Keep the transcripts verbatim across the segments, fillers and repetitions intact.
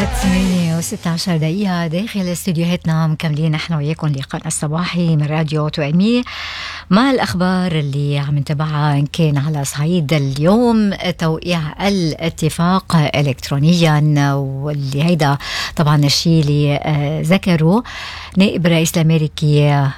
ثمانية وستة عشر دقيقة داخل استديوهاتنا، مكملين احنا وياكم لقاء الصباحي من راديو توأمية مع الأخبار اللي عم نتابعها. إن كان على صعيد اليوم توقيع الاتفاق إلكترونيا، واللي هيدا طبعا الشيء اللي ذكره نائب الرئيس الأمريكي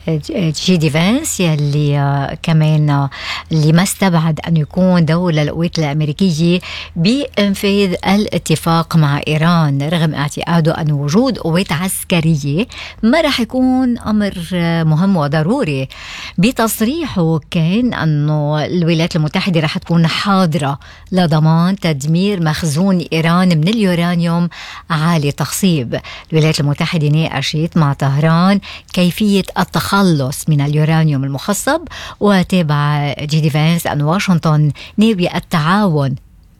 جي دي فانس، يلي كمان اللي ما استبعد أن يكون دور للقوات الأمريكية بإنفاذ الاتفاق مع إيران، رغم اعتقاده أن وجود قوات عسكرية ما رح يكون أمر مهم وضروري. بتصريحه كان أنه الولايات المتحدة رح تكون حاضرة لضمان تدمير مخزون إيران من اليورانيوم عالي التخصيب. الولايات المتحدة ناقشت مع طهران كيفية التخلص خلص من اليورانيوم المخصب، وتابع جي دي فانس أن واشنطن ناوية التعاون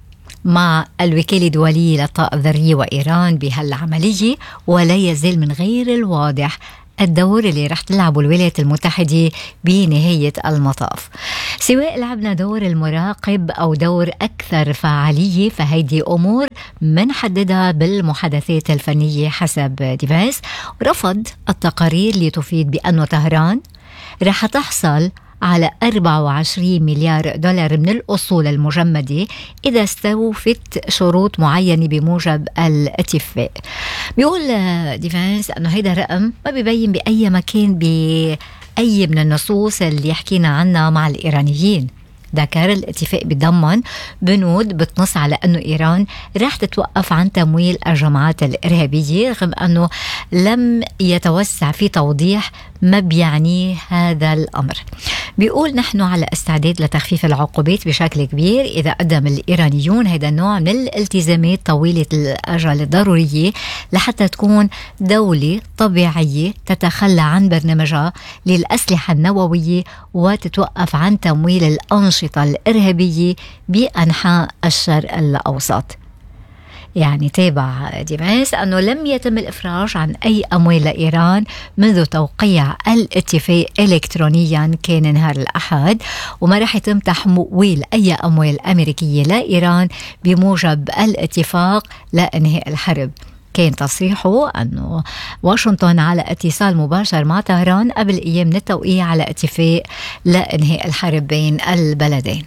مع الوكالة الدولية للطاقة الذرية وإيران بهالعملية، ولا يزال من غير الواضح الدور اللي رح تلعبه الولايات المتحدة بنهاية المطاف. سواء لعبنا دور المراقب أو دور أكثر فعالية، فهيدي أمور منحددها بالمحادثات الفنية حسب ديفاس. رفض التقارير اللي تفيد بأنه طهران رح تحصل على أربعة وعشرين مليار دولار من الأصول المجمدة إذا استوفت شروط معينة بموجب الاتفاق. بيقول ديفانس أنه هيدا رقم ما بيبين بأي مكان بأي من النصوص اللي حكينا عنها مع الإيرانيين. ذكر الاتفاق بيضمن بنود بتنص على أنه إيران راح تتوقف عن تمويل الجماعات الإرهابية، رغم أنه لم يتوسع في توضيح ما بيعني هذا الأمر. بيقول نحن على استعداد لتخفيف العقوبات بشكل كبير إذا قدم الإيرانيون هذا النوع من الالتزامات طويلة الأجل الضرورية لحتى تكون دولة طبيعية تتخلى عن برنامجها للأسلحة النووية وتتوقف عن تمويل الأنشطة الإرهابية بأنحاء الشرق الأوسط. يعني تابع ديماس أنه لم يتم الإفراج عن أي أموال لإيران منذ توقيع الاتفاق إلكترونيا كان نهار الأحد، وما رح يتم تحويل أي أموال أمريكية لإيران بموجب الاتفاق لإنهاء الحرب. كان تصريحه أنه واشنطن على اتصال مباشر مع طهران قبل أيام من التوقيع على اتفاق لإنهاء الحرب بين البلدين.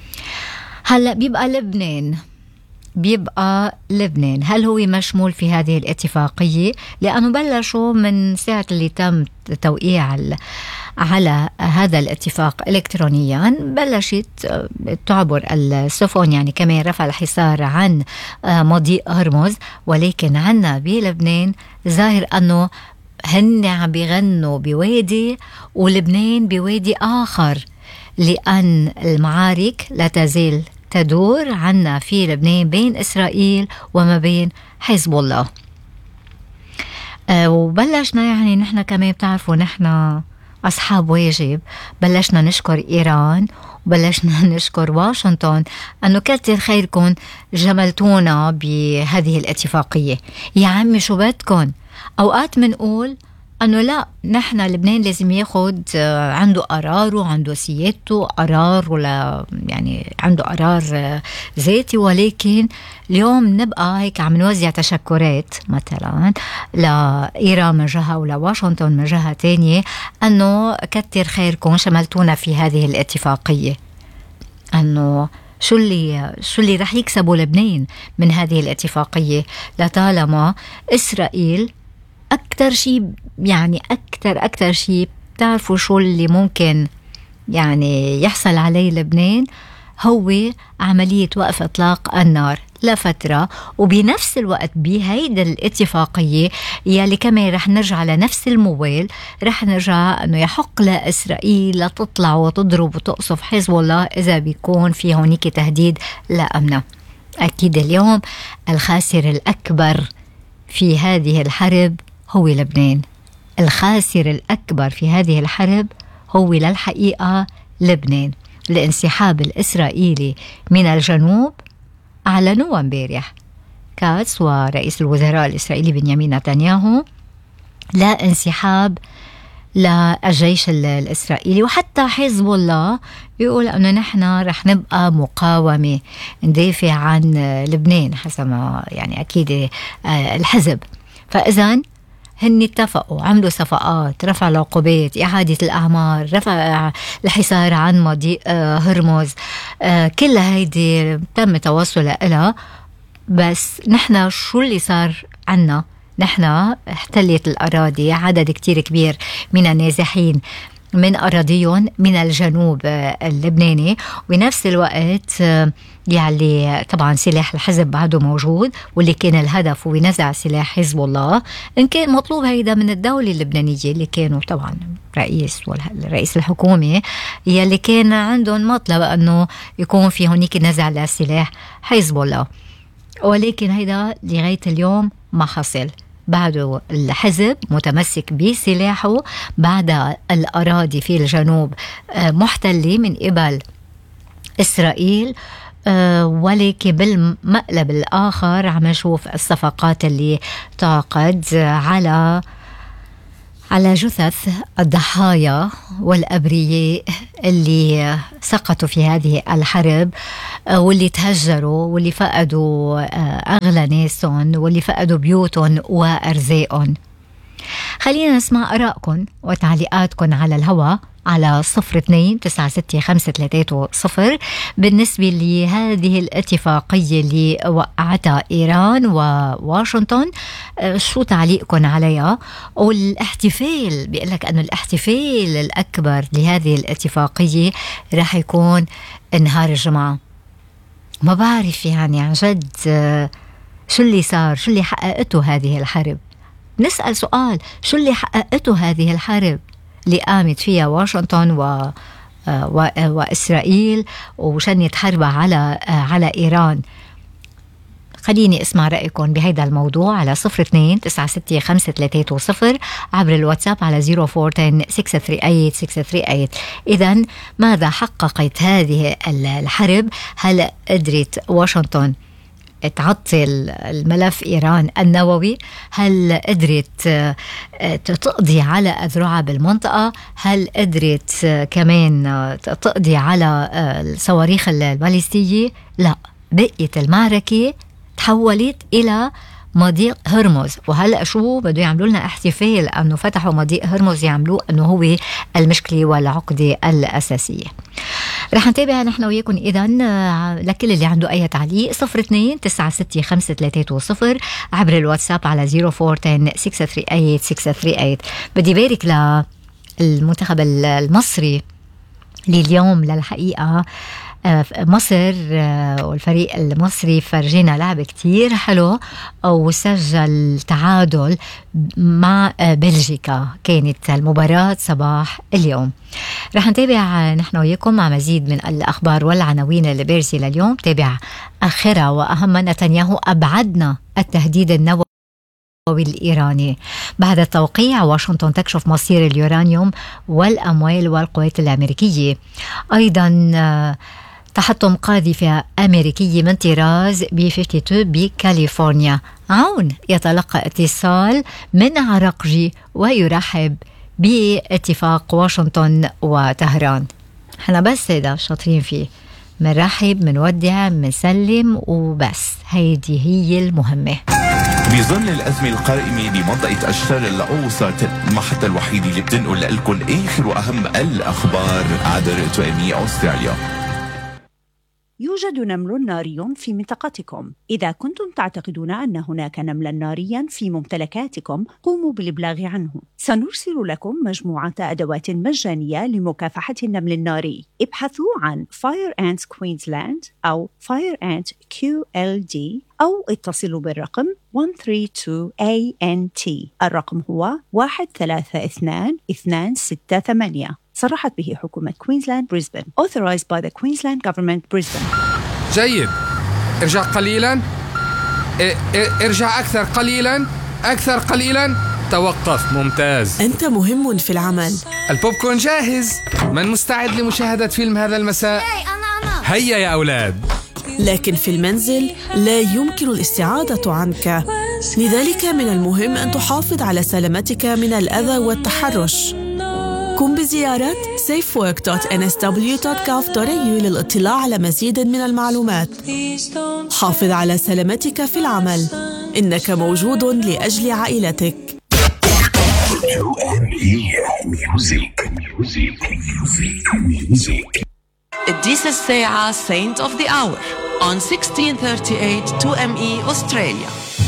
هلأ بيبقى لبنان بيبقى لبنان هل هو مشمول في هذه الاتفاقية؟ لأنه بلشوا من ساعة اللي تم توقيع على هذا الاتفاق إلكترونيا بلشت تعبر السفن، يعني كمان رفع الحصار عن مضيق هرمز، ولكن عنا بلبنان ظاهر أنه هن عم بيغنوا بوادي ولبنان بوادي آخر، لأن المعارك لا تزال تدور عنا في لبنان بين إسرائيل وما بين حزب الله. أه وبلشنا يعني نحن كمان بتعرفوا نحن أصحاب واجب، بلشنا نشكر إيران وبلشنا نشكر واشنطن أنه كتر خيركم جملتونا بهذه الاتفاقية. يا عمي شو بدكن؟ أوقات منقول أنه لا، نحن لبنان لازم ياخد عنده قرار وعنده سيادته قرار، ولا يعني عنده قرار ذاتي، ولكن اليوم نبقى هيك عم نوزع تشكرات مثلا لإيران من جهة ولا واشنطن من جهة تانية أنه كتر خيركم شملتونا في هذه الاتفاقية. أنه شو اللي شو اللي رح يكسبوا لبنان من هذه الاتفاقية لطالما إسرائيل أكتر شيء، يعني أكتر أكتر شيء بتعرفوا شو اللي ممكن يعني يحصل عليه لبنان هو عملية وقف إطلاق النار لفترة، وبنفس الوقت بهيدا الاتفاقية يلي كمان رح نرجع لنفس الموال، رح نرجع أنه يحق لإسرائيل تطلع وتضرب وتقصف حزب الله إذا بيكون في هونيك تهديد لأمنه. أكيد اليوم الخاسر الأكبر في هذه الحرب هو لبنان. الخاسر الأكبر في هذه الحرب هو للحقيقة لبنان. الانسحاب الإسرائيلي من الجنوب أعلنوا امبارح كاتس ورئيس الوزراء الإسرائيلي بنيامين نتنياهو لا انسحاب للجيش الإسرائيلي. وحتى حزب الله يقول أنه نحن رح نبقى مقاومة ندافع عن لبنان حسب ما يعني أكيد الحزب. فإذن هن اتفقوا، عملوا صفقات، رفع العقوبات، إعادة الأعمار، رفع الحصار عن مضيق هرمز، كل هيدي تم توصل لها. بس نحن شو اللي صار عنا؟ نحن احتلت الأراضي عدد كتير كبير من النازحين من أراضيهم من الجنوب اللبناني، وبنفس الوقت يعني طبعا سلاح الحزب بعده موجود، واللي كان الهدف هو نزع سلاح حزب الله. إن كان مطلوب هيدا من الدولة اللبنانية اللي كانوا طبعا رئيس والرئيس الحكومة يلي كان عندهم مطلب أنه يكون في هونيك نزع لسلاح حزب الله، ولكن هيدا لغاية اليوم ما حصل. بعده الحزب متمسك بسلاحه بعد الأراضي في الجنوب محتلة من قبل إسرائيل. ولكن بالمقلب الآخر عم نشوف الصفقات اللي تعقد على على جثث الضحايا والأبرياء اللي سقطوا في هذه الحرب، واللي تهجروا، واللي فقدوا أغلى ناسهم، واللي فقدوا بيوتهم وأرزاقهم. خلينا نسمع آرائكم وتعليقاتكم على الهواء على صفر اثنين تسعة ستة خمسة ثلاثة صفر بالنسبة لهذه الاتفاقية اللي وقعتها إيران وواشنطن. شو تعليقكم عليها؟ والاحتفال بيقولك أنه الاحتفال الأكبر لهذه الاتفاقية رح يكون نهار الجمعة. ما بعرف يعني عن جد شو اللي صار، شو اللي حققته هذه الحرب. نسأل سؤال، شو اللي حققته هذه الحرب اللي قامت فيها واشنطن و... و... وإسرائيل وشنت حربها على على إيران؟ خليني اسمع رأيكم بهذا الموضوع على صفر اثنين تسعة ستة خمسة ثلاثة صفر عبر الواتساب على صفر أربعة واحد صفر ستة ثلاثة ثمانية ستة ثلاثة ثمانية. إذن ماذا حققت هذه الحرب؟ هل قدرت واشنطن تعطل الملف إيران النووي؟ هل قدرت تقضي على أذرعها بالمنطقة؟ هل قدرت كمان تقضي على الصواريخ الباليستية؟ لا، بقيت المعركة تحولت إلى مضيق هرمز. وهلأ شو بدو يعملوا لنا احتفال أنه فتحوا مضيق هرمز، يعملوه أنه هو المشكلة والعقدة الأساسية. رح نتابع نحن وياكم إذن لكل اللي عنده أي تعليق صفر اثنين تسعة ستة خمسة ثلاثة صفر عبر الواتساب على صفر أربعة واحد صفر ستة ثلاثة ثمانية ستة ثلاثة ثمانية. بدي بارك للمنتخب المصري لليوم. للحقيقة مصر والفريق المصري فرجينا لعب كتير حلو وسجل تعادل مع بلجيكا. كانت المباراة صباح اليوم. رح نتابع نحن وياكم مع مزيد من الأخبار والعناوين اللي بارزة لليوم. تابع آخرها وأهم: نتنياهو أبعدنا التهديد النووي الإيراني. بعد التوقيع واشنطن تكشف مصير اليورانيوم والأموال والقوات الأمريكية. أيضا تحطم قاذفة أمريكية من طراز بي اثنين وخمسين بكاليفورنيا. عون يتلقى اتصال من عراقجي ويرحب باتفاق واشنطن وطهران. احنا بس هيدا شاطرين فيه، منرحب منودع منسلم وبس، هيدي هي المهمة. بظل الأزمة القائمة بمنطقة الشرق الأوسط، المحطة الوحيدة اللي بتنقل لكم آخر وأهم الأخبار عبر توأمية أستراليا. يوجد نمل ناري في منطقتكم. إذا كنتم تعتقدون أن هناك نملا ناريا في ممتلكاتكم، قوموا بالإبلاغ عنه. سنرسل لكم مجموعة أدوات مجانية لمكافحة النمل الناري. ابحثوا عن Fire Ant Queensland أو Fire Ant كيو إل دي أو اتصلوا بالرقم واحد ثلاثة اثنين إيه إن تي. الرقم هو واحد ثلاثة اثنين اثنين ستة ثمانية. صرحت به حكومة كوينزلاند بريسبن. Authorized by the Queensland Government Brisbane. جيد. ارجع قليلا. ارجع أكثر قليلا. أكثر قليلا. توقف. ممتاز. أنت مهم في العمل. البوب كورن جاهز. من مستعد لمشاهدة فيلم هذا المساء؟ هيا يا أولاد. لكن في المنزل لا يمكن الاستعادة عنك، لذلك من المهم أن تحافظ على سلامتك من الأذى والتحرش. قم بزيارة سيف ورك دوت إن إس دبليو دوت جوف دوت إيه يو للاطلاع على مزيد من المعلومات. حافظ على سلامتك في العمل، إنك موجود لأجل عائلتك. تو إم إي Music Music Music Music. This is Se'a, Saint of the Hour on sixteen thirty-eight two M E Australia.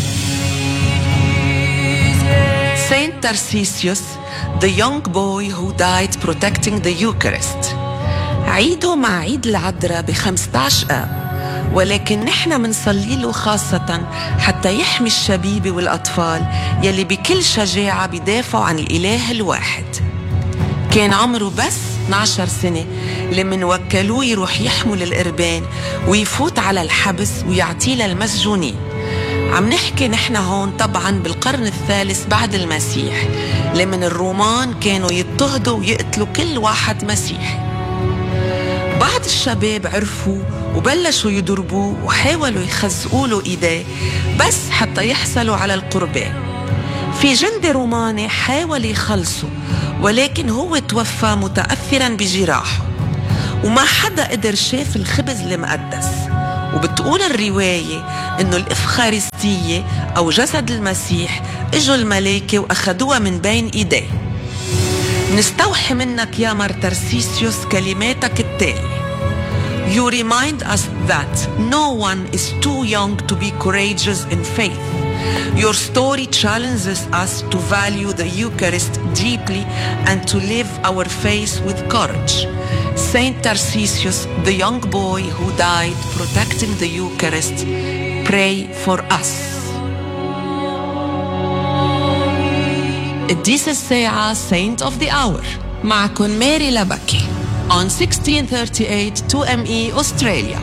Saint Tarcisius, the young boy who died protecting the Eucharist. عيده مع عيد العذراء بخمسة عشر آب، ولكن نحن منصلي له خاصة حتى يحمي الشبيبة والأطفال يلي بكل شجاعة بيدافعوا عن الإله الواحد. كان عمره بس اثني عشر سنة لمن وكلوه يروح يحمل القربان ويفوت على الحبس ويعطيه للمسجونين. عم نحكي نحن هون طبعا بالقرن الثالث بعد المسيح، لمن الرومان كانوا يضطهدوا ويقتلوا كل واحد مسيحي. بعض الشباب عرفوا وبلشوا يضربوه وحاولوا يخزقوا له ايديه بس حتى يحصلوا على القربان. في جندي روماني حاول يخلصه، ولكن هو توفى متأثرا بجراحه، وما حدا قدر شاف الخبز المقدس. وبتقول الرواية إنه الإفخارستية أو جسد المسيح إجوا الملائكة وأخدوها من بين إيديه. نستوحي منك يا مار ترسيسيوس كلماتك التالية: You remind us that no one is too young to be courageous in faith. Your story challenges us to value the Eucharist deeply and to live our faith with courage. Saint Tarcisius, the young boy who died protecting the Eucharist, pray for us. This is Se'a, Saint of the Hour. معكم ماري لبكي on sixteen thirty-eight two M E Australia.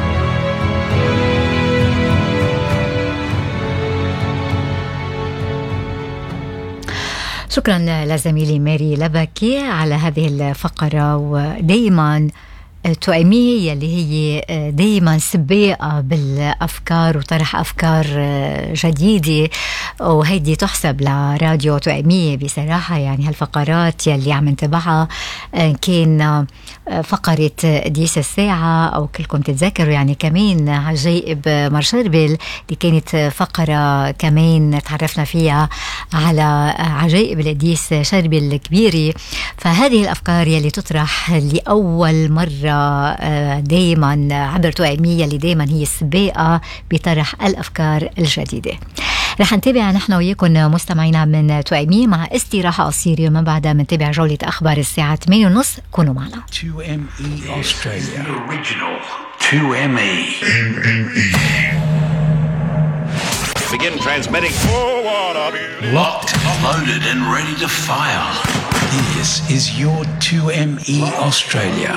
شكرا لزميلي ماري لبكي على هذه الفقرة. ودايما توأمي يلي هي دايما سباقة بالأفكار وطرح أفكار جديدة، وهيدي تحسب لراديو توأمية بصراحة. يعني هالفقرات يلي عم نتبعها كان فقرة ديس الساعة أو كلكم تتذكروا، يعني كمان عجائب مارشربل اللي كانت فقرة كمان تعرفنا فيها على عجائب القديس شربل الكبيري. فهذه الأفكار يلي تطرح لأول مرة دايما عبر توأمية اللي دايما هي السباقة بطرح الأفكار الجديدة. رح نتابع نحن وياكم مستمعينا من توأمية مع استراحة قصيرة، ومن بعدها منتابع جولة أخبار الساعة ثمانية ونص. كونوا معنا. تو إم إي Australia Original تو إم إي Begin transmitting forward. Locked, loaded and ready to fire. This is your two M E Australia.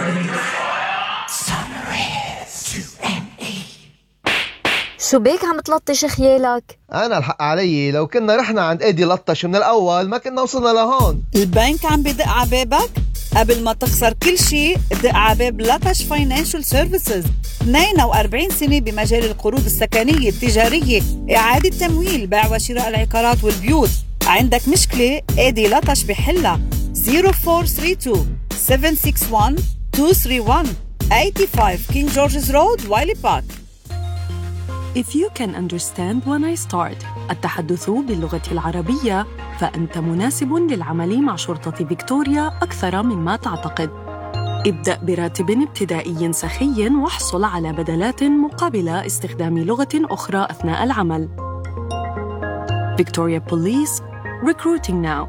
شو بيك عم تلطش خيالك؟ أنا الحق علي، لو كنا رحنا عند ايدي لطش من الأول ما كنا وصلنا لهون. البنك عم بدق عبابك؟ قبل ما تخسر كل شيء دق عباب لطش فاينانشال سيرفيسز. اثنين وأربعين سنة بمجال القروض السكنية التجارية، إعادة تمويل، بيع وشراء العقارات والبيوت. عندك مشكلة؟ ايدي لطش بحلها. صفر أربعة ثلاثة اثنين سبعة ستة واحد اثنين ثلاثة واحد خمسة وثمانين King George's Road, Wiley Park. If you can understand when I start التحدث باللغة العربية فأنت مناسب للعمل مع شرطة فيكتوريا أكثر مما تعتقد. ابدأ براتب ابتدائي سخي واحصل على بدلات مقابل استخدام لغة أخرى أثناء العمل. Victoria Police, recruiting now.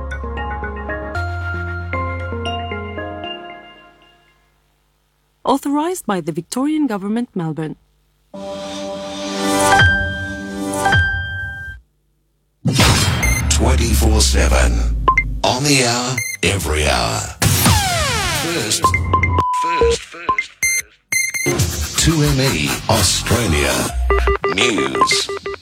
Authorized by the Victorian Government, Melbourne. twenty-four seven on the hour, every hour. First, first, first, first. two M E Australia News.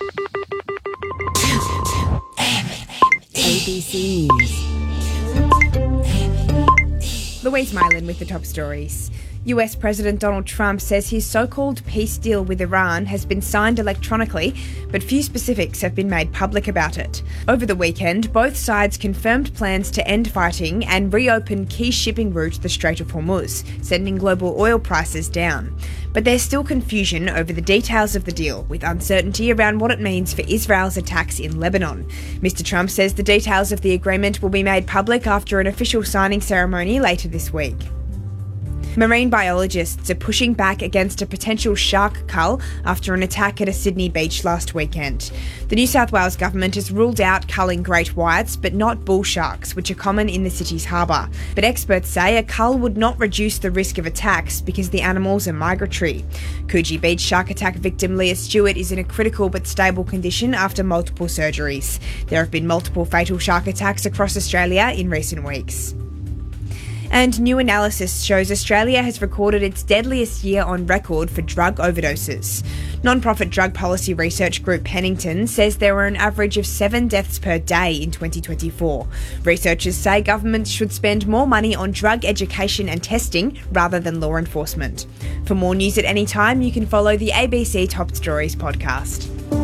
A B C News. Louise Mylan with the top stories. U S President Donald Trump says his so-called peace deal with Iran has been signed electronically, but few specifics have been made public about it. Over the weekend, both sides confirmed plans to end fighting and reopen key shipping route the Strait of Hormuz, sending global oil prices down. But there's still confusion over the details of the deal, with uncertainty around what it means for Israel's attacks in Lebanon. Mister Trump says the details of the agreement will be made public after an official signing ceremony later this week. Marine biologists are pushing back against a potential shark cull after an attack at a Sydney beach last weekend. The New South Wales government has ruled out culling great whites, but not bull sharks, which are common in the city's harbour. But experts say a cull would not reduce the risk of attacks because the animals are migratory. Coogee Beach shark attack victim Leah Stewart is in a critical but stable condition after multiple surgeries. There have been multiple fatal shark attacks across Australia in recent weeks. And new analysis shows Australia has recorded its deadliest year on record for drug overdoses. Non-profit drug policy research group Pennington says there were an average of seven deaths per day in twenty twenty-four. Researchers say governments should spend more money on drug education and testing rather than law enforcement. For more news at any time, you can follow the A B C Top Stories podcast.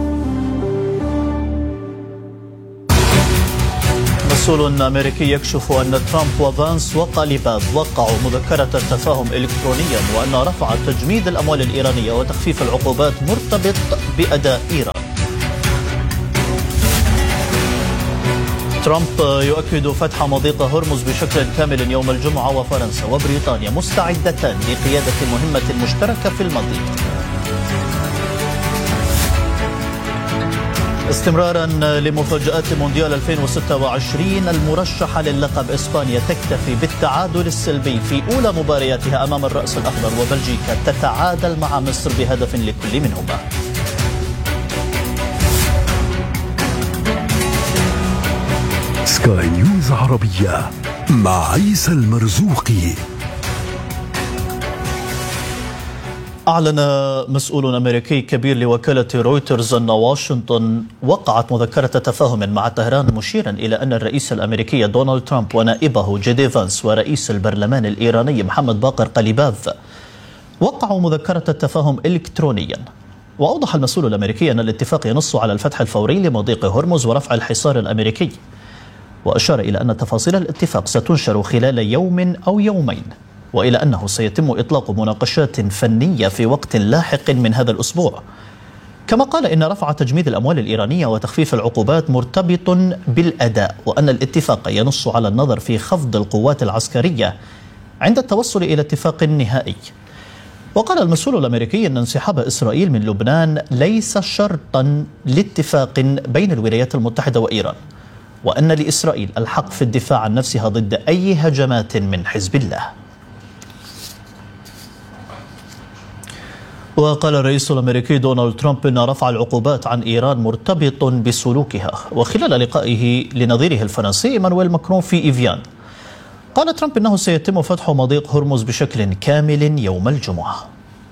مسؤول أمريكي يكشف أن ترامب وفانس وقاليباف وقعوا مذكرة تفاهم إلكترونيا وأن رفع تجميد الأموال الإيرانية وتخفيف العقوبات مرتبط بأداء إيران. ترامب يؤكد فتح مضيق هرمز بشكل كامل يوم الجمعة، وفرنسا وبريطانيا مستعدتان لقيادة المهمة المشتركة في المضيق. استمرارا لمفاجآت مونديال ألفين وستة وعشرين، المرشحة للقب إسبانيا تكتفي بالتعادل السلبي في أولى مبارياتها أمام الرأس الأخضر، وبلجيكا تتعادل مع مصر بهدف لكل منهما. سكاي نيوز عربية مع عيسى المرزوقي. أعلن مسؤول أمريكي كبير لوكالة رويترز أن واشنطن وقعت مذكرة تفاهم مع طهران، مشيرا إلى أن الرئيس الأمريكي دونالد ترامب ونائبه جي دي فانس ورئيس البرلمان الإيراني محمد باقر قليباف وقعوا مذكرة التفاهم إلكترونيا. وأوضح المسؤول الأمريكي أن الاتفاق ينص على الفتح الفوري لمضيق هرمز ورفع الحصار الأمريكي، وأشار إلى أن تفاصيل الاتفاق ستنشر خلال يوم أو يومين، وإلى أنه سيتم إطلاق مناقشات فنية في وقت لاحق من هذا الأسبوع. كما قال إن رفع تجميد الأموال الإيرانية وتخفيف العقوبات مرتبط بالأداء، وأن الاتفاق ينص على النظر في خفض القوات العسكرية عند التوصل إلى اتفاق نهائي. وقال المسؤول الأمريكي أن انسحاب إسرائيل من لبنان ليس شرطا لاتفاق بين الولايات المتحدة وإيران، وأن لإسرائيل الحق في الدفاع عن نفسها ضد أي هجمات من حزب الله. وقال الرئيس الأمريكي دونالد ترامب أن رفع العقوبات عن إيران مرتبط بسلوكها. وخلال لقائه لنظيره الفرنسي إيمانويل ماكرون في إيفيان، قال ترامب أنه سيتم فتح مضيق هرمز بشكل كامل يوم الجمعة.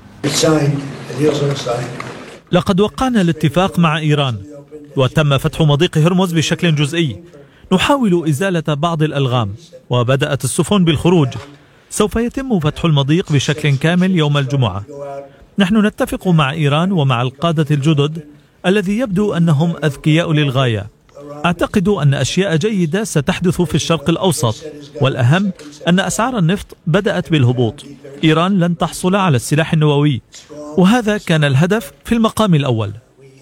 لقد وقعنا الاتفاق مع إيران وتم فتح مضيق هرمز بشكل جزئي. نحاول إزالة بعض الألغام وبدأت السفن بالخروج. سوف يتم فتح المضيق بشكل كامل يوم الجمعة. نحن نتفق مع إيران ومع القادة الجدد الذي يبدو أنهم أذكياء للغاية. أعتقد أن أشياء جيدة ستحدث في الشرق الأوسط، والأهم أن أسعار النفط بدأت بالهبوط. إيران لن تحصل على السلاح النووي، وهذا كان الهدف في المقام الأول.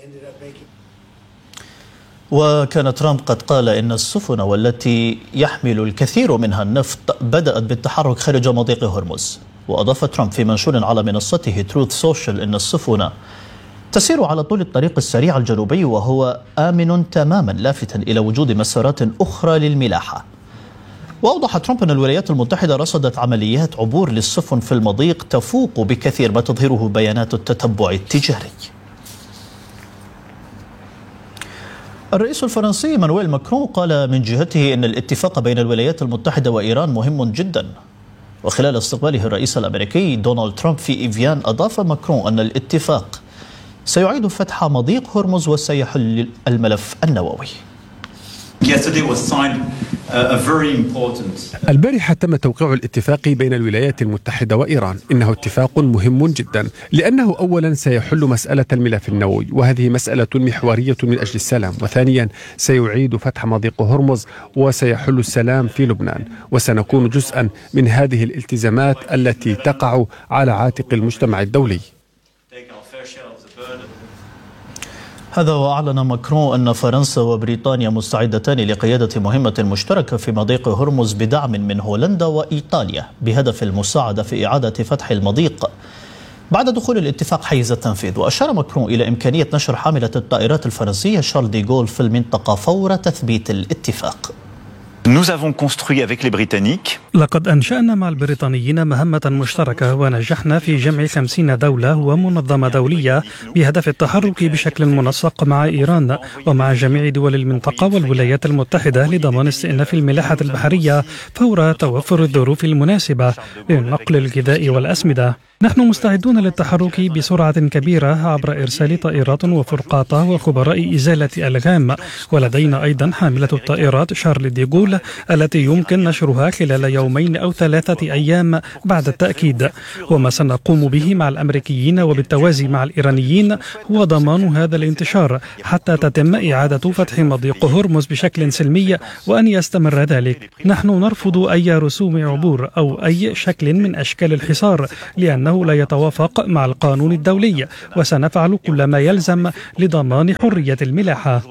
وكان ترامب قد قال إن السفن والتي يحمل الكثير منها النفط بدأت بالتحرك خارج مضيق هرمز. وأضاف ترامب في منشور على منصته تروث سوشيال أن السفن تسير على طول الطريق السريع الجنوبي وهو آمن تماما، لافتا إلى وجود مسارات أخرى للملاحة. وأوضح ترامب أن الولايات المتحدة رصدت عمليات عبور للسفن في المضيق تفوق بكثير ما تظهره بيانات التتبع التجاري. الرئيس الفرنسي إيمانويل ماكرون قال من جهته أن الاتفاق بين الولايات المتحدة وإيران مهم جدا. وخلال استقباله الرئيس الأمريكي دونالد ترامب في إيفيان، أضاف ماكرون أن الاتفاق سيعيد فتح مضيق هرمز وسيحل الملف النووي. Yesterday was signed a very important. البارحة تم توقيع الاتفاق بين الولايات المتحدة وإيران. إنه اتفاق مهم جدا لأنه أولا سيحل مسألة الملف النووي، وهذه مسألة محورية من أجل السلام، وثانيا سيعيد فتح مضيق هرمز وسيحل السلام في لبنان، وسنكون جزءا من هذه الالتزامات التي تقع على عاتق المجتمع الدولي. هذا وأعلن ماكرون أن فرنسا وبريطانيا مستعدتان لقيادة مهمة مشتركة في مضيق هرمز بدعم من هولندا وإيطاليا بهدف المساعدة في إعادة فتح المضيق بعد دخول الاتفاق حيز التنفيذ. وأشار ماكرون إلى إمكانية نشر حاملة الطائرات الفرنسية شارل دي غول في المنطقة فور تثبيت الاتفاق. Nous avons construit avec les Britanniques. لقد أنشأنا مع البريطانيين مهمة مشتركة ونجحنا في جمع خمسين دولة ومنظمة دولية بهدف التحرك بشكل منسق مع إيران ومع جميع دول المنطقة والولايات المتحدة لضمان استئناف الملاحة البحرية فور توفر الظروف المناسبة لنقل الغذاء والأسمدة. نحن مستعدون للتحرك بسرعة كبيرة عبر إرسال طائرات وفرقاطة وخبراء إزالة ألغام، ولدينا أيضا حاملة الطائرات شارل دي غول التي يمكن نشرها خلال يومين أو ثلاثة أيام بعد التأكيد. وما سنقوم به مع الأمريكيين وبالتوازي مع الإيرانيين هو ضمان هذا الانتشار حتى تتم إعادة فتح مضيق هرمز بشكل سلمي وأن يستمر ذلك. نحن نرفض أي رسوم عبور أو أي شكل من أشكال الحصار لأن لا يتوافق مع القانون الدولي، وسنفعل كل ما يلزم لضمان حرية الملاحة.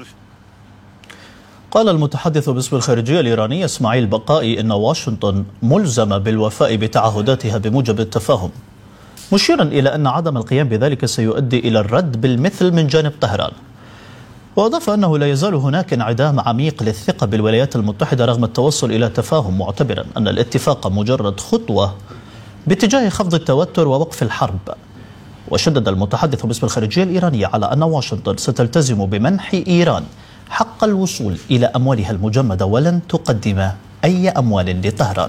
قال المتحدث باسم الخارجية الإيرانية إسماعيل بقائي إن واشنطن ملزمة بالوفاء بتعهداتها بموجب التفاهم، مشيرا إلى أن عدم القيام بذلك سيؤدي إلى الرد بالمثل من جانب طهران. وأضاف أنه لا يزال هناك انعدام عميق للثقة بالولايات المتحدة رغم التوصل إلى تفاهم، معتبرا أن الاتفاق مجرد خطوة باتجاه خفض التوتر ووقف الحرب. وشدد المتحدث باسم الخارجية الإيرانية على أن واشنطن ستلتزم بمنح إيران حق الوصول إلى أموالها المجمدة ولن تقدم أي أموال لطهران.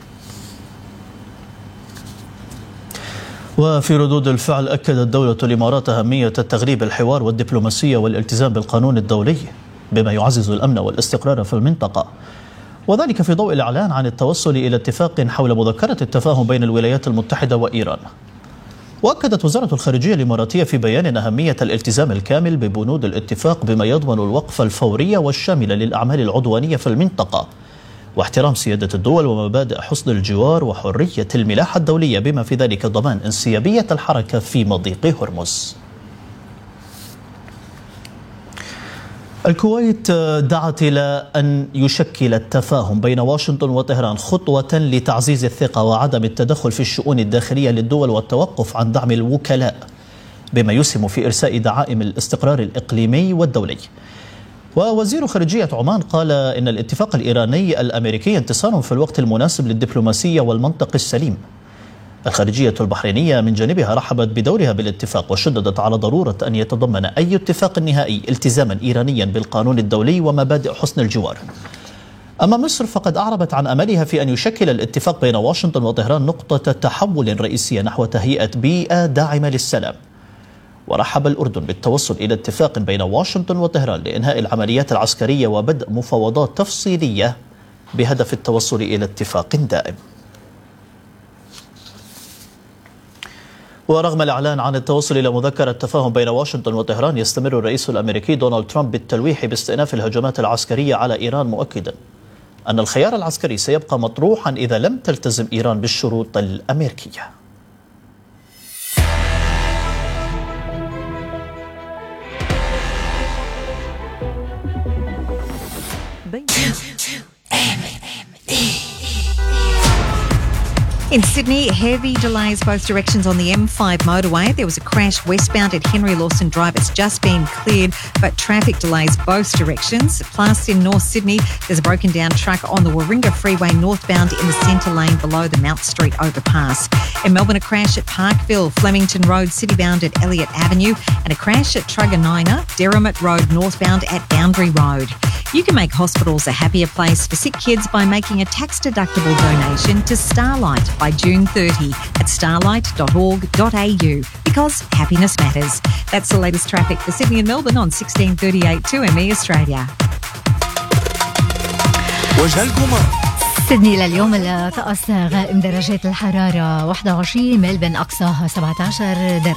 وفي ردود الفعل أكدت دولة الإمارات أهمية التغليب الحوار والدبلوماسية والالتزام بالقانون الدولي بما يعزز الأمن والاستقرار في المنطقة، وذلك في ضوء الإعلان عن التوصل إلى اتفاق حول مذكرة التفاهم بين الولايات المتحدة وإيران. وأكدت وزارة الخارجية الإماراتية في بيان أهمية الالتزام الكامل ببنود الاتفاق بما يضمن الوقف الفوري والشامل للأعمال العدوانية في المنطقة واحترام سيادة الدول ومبادئ حسن الجوار وحرية الملاحة الدولية بما في ذلك ضمان انسيابية الحركة في مضيق هرمز. الكويت دعت إلى أن يشكل التفاهم بين واشنطن وطهران خطوة لتعزيز الثقة وعدم التدخل في الشؤون الداخلية للدول والتوقف عن دعم الوكلاء بما يسهم في إرساء دعائم الاستقرار الإقليمي والدولي. ووزير خارجية عمان قال إن الاتفاق الإيراني الأمريكي انتصار في الوقت المناسب للدبلوماسية والمنطق السليم. الخارجية البحرينية من جانبها رحبت بدورها بالاتفاق وشددت على ضرورة أن يتضمن أي اتفاق نهائي التزاما إيرانيا بالقانون الدولي ومبادئ حسن الجوار. أما مصر فقد أعربت عن أملها في أن يشكل الاتفاق بين واشنطن وطهران نقطة تحول رئيسية نحو تهيئة بيئة داعمة للسلام. ورحب الأردن بالتوصل إلى اتفاق بين واشنطن وطهران لإنهاء العمليات العسكرية وبدء مفاوضات تفصيلية بهدف التوصل إلى اتفاق دائم. ورغم الإعلان عن التوصل إلى مذكرة تفاهم بين واشنطن وطهران، يستمر الرئيس الأمريكي دونالد ترامب بالتلويح باستئناف الهجمات العسكرية على إيران، مؤكدا أن الخيار العسكري سيبقى مطروحا إذا لم تلتزم إيران بالشروط الأمريكية. In Sydney, heavy delays both directions on the M five motorway. There was a crash westbound at Henry Lawson Drive. It's just been cleared, but traffic delays both directions. Plus, in North Sydney, there's a broken down truck on the Warringah Freeway northbound in the centre lane below the Mount Street overpass. In Melbourne, a crash at Parkville, Flemington Road citybound at Elliott Avenue, and a crash at Truganina, Derrimut Road northbound at Boundary Road. You can make hospitals a happier place for sick kids by making a tax-deductible donation to Starlight by June thirtieth at starlight dot org dot a u, because happiness matters. That's the latest traffic for Sydney and Melbourne on sixteen thirty-eight two M E Australia. وجه القمر. سيدني لليوم الطقس غائم درجات الحرارة واحد وعشرين، ملبن أقصاها سبعة عشر درجة.